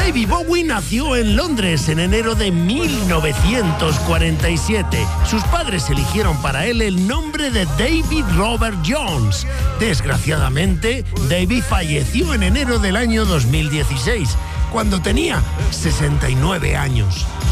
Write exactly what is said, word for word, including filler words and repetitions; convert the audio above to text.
David Bowie nació en Londres en enero de mil novecientos cuarenta y siete. Sus padres eligieron para él el nombre de David Robert Jones. Desgraciadamente, David falleció en enero del año dos mil dieciséis, cuando tenía sesenta y nueve años.